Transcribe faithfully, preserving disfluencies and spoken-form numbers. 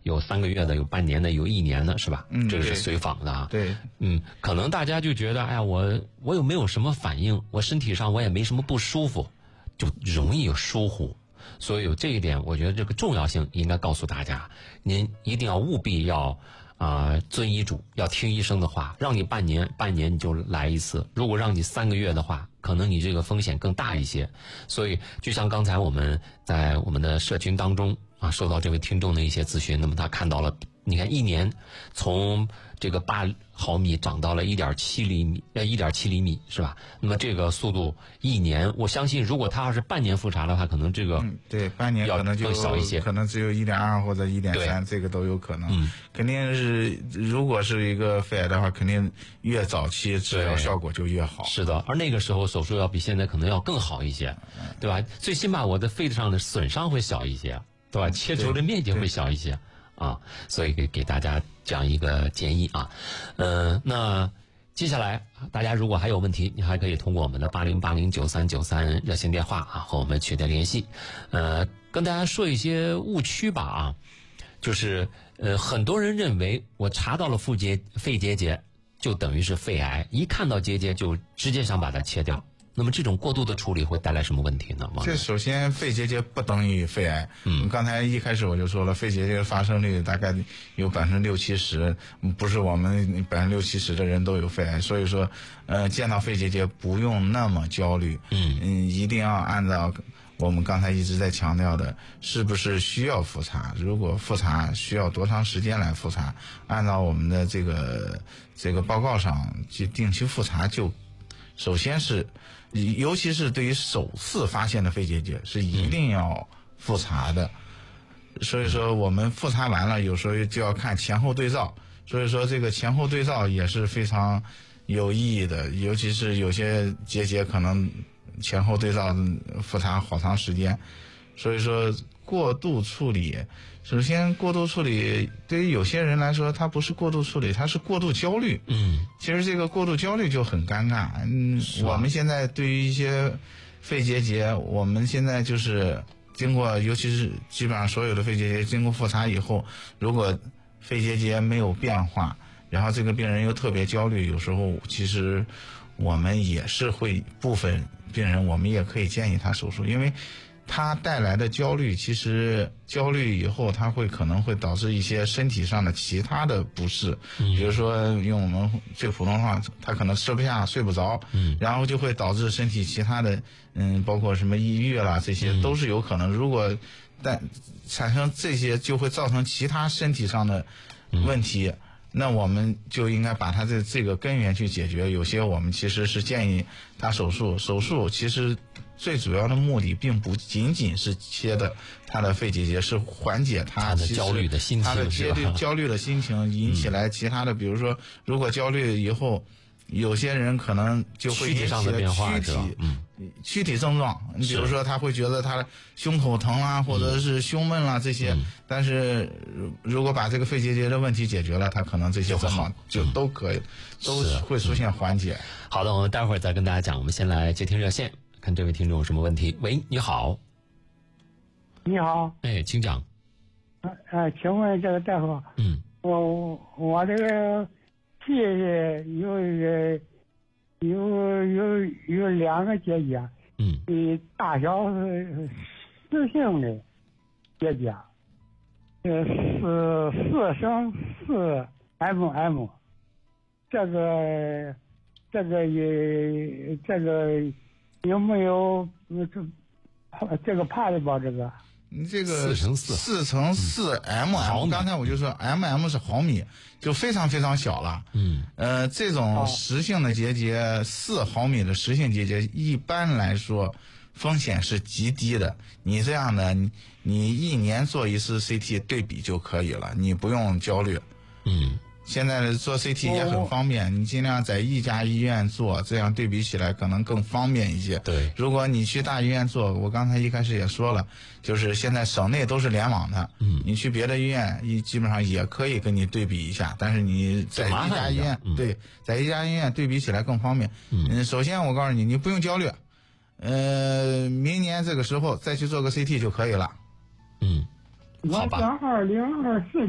有三个月的，有半年的，有一年的，是吧？ 嗯， 这个是随访的啊。 对， 嗯，可能大家就觉得，哎呀，我我有没有什么反应？我身体上我也没什么不舒服，就容易有疏忽。所以有这一点，我觉得这个重要性应该告诉大家，您一定要务必要啊、呃、遵医嘱，要听医生的话。让你半年，半年你就来一次；如果让你三个月的话，可能你这个风险更大一些。所以，就像刚才我们在我们的社群当中啊，收到这位听众的一些咨询，那么他看到了，你看一年从这个八毫米长到了一点七厘米，呃，一点七厘米是吧？那么这个速度一年，我相信如果他要是半年复查的话，可能这个嗯，对，半年可能就更小一些， 可能只有一点二或者一点三，这个都有可能。 嗯， 肯定是如果是一个肺癌的话，肯定越早期治疗效果就越好。 是的，而那个时候手术要比现在可能要更好一些，对吧？最起码我的肺上的损伤会小一些，对吧？切除的面积会小一些。啊，所以给给大家讲一个建议啊，呃，那接下来大家如果还有问题，你还可以通过我们的八零八零九三九三热线电话啊和我们取得联系，呃，跟大家说一些误区吧啊，就是呃很多人认为我查到了腹结肺结节就等于是肺癌，一看到结节就直接想把它切掉。那么这种过度的处理会带来什么问题呢？ 这首先肺结节不等于肺癌。嗯，刚才一开始我就说了，肺结节发生率大概有百分之六七十，不是我们百分之六七十的人都有肺癌。所以说，呃，见到肺结节不用那么焦虑。嗯嗯，一定要按照我们刚才一直在强调的，是不是需要复查？如果复查需要多长时间来复查？按照我们的这个这个报告上去定期复查就。首先是，尤其是对于首次发现的肺结节，是一定要复查的。所以说，我们复查完了，有时候就要看前后对照。所以说，这个前后对照也是非常有意义的。尤其是有些结节可能前后对照复查好长时间。所以说，过度处理，首先过度处理对于有些人来说，它不是过度处理，它是过度焦虑。嗯，其实这个过度焦虑就很尴尬。嗯，我们现在对于一些肺结节，我们现在就是经过，尤其是基本上所有的肺结节经过复查以后，如果肺结节没有变化，然后这个病人又特别焦虑，有时候其实我们也是会部分病人，我们也可以建议他手术，因为它带来的焦虑，其实焦虑以后，它会可能会导致一些身体上的其他的不适，嗯、比如说用我们最普通话，他可能吃不下、睡不着，嗯，然后就会导致身体其他的，嗯，包括什么抑郁啦，这些都是有可能。如果但产生这些，就会造成其他身体上的问题。嗯，那我们就应该把它的这个根源去解决。有些我们其实是建议他手术，手术其实最主要的目的并不仅仅是切的他的肺结节，是缓解他的焦虑的心情， 他的焦虑焦虑的心情引起来其他的，比如说如果焦虑以后，有些人可能就会引起了躯体嗯躯体症状，你比如说他会觉得他胸口疼啦，或者是胸闷啦这些，嗯、但是如果把这个肺结节的问题解决了，他可能这些症状就都可以，嗯、都会出现缓解。 嗯、好的，我们待会儿再跟大家讲。我们先来接听热线，看这位听众有什么问题。喂，你好。 你好。 哎，请讲。 呃呃，请问这个大夫，嗯，我我这个肺有一个。有有有两个结节，嗯，的大小是实性的结节，呃，是四升四 mm， 这个这个也这个有没有这这个怕的吧？这个。 你这个四乘四四乘四 mm， 刚才我就说 mm 是毫米，就非常非常小了。嗯，呃，这种实性的结节，四毫米的实性结节，一般来说风险是极低的。你这样的，你你一年做一次 C T 对比就可以了，你不用焦虑。嗯。现在做 C T 也很方便，你尽量在一家医院做，这样对比起来可能更方便一些。对，如果你去大医院做，我刚才一开始也说了，就是现在省内都是联网的，嗯，你去别的医院，一基本上也可以跟你对比一下，但是你在一家医院，嗯、对，在一家医院对比起来更方便。嗯，首先我告诉你，你不用焦虑，呃，明年这个时候再去做个 C T 就可以了。嗯， 我是二零二四